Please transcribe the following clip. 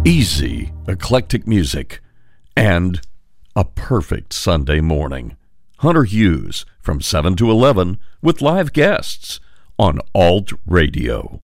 Easy, eclectic music, and a perfect Sunday morning. Hunter Hughes from 7 to 11 with live guests on Alt Radio.